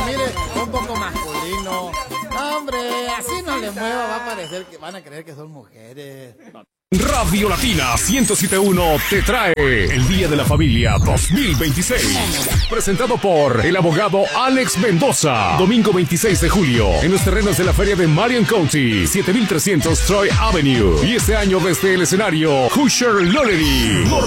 mire, un poco masculino. Hombre, así no le mueva, va a parecer que van a creer que son mujeres. Radio Latina 107.1 te trae el Día de la Familia 2026. Presentado por el abogado Alex Mendoza. Domingo 26 de julio en los terrenos de la feria de Marion County, 7300 Troy Avenue. Y este año desde el escenario, Usher Lollery.